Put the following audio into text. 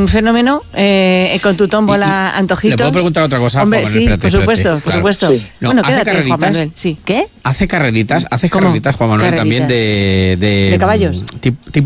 un fenómeno con tu tómbola antojitos. ¿Le puedo preguntar otra cosa? Hombre, Juan sí, Manuel? por supuesto. No, bueno, ¿hace quédate, carreritas? Juan Manuel. Sí. ¿Qué? Hace carreritas, ¿Cómo? Juan Manuel, también ¿De caballos? tipo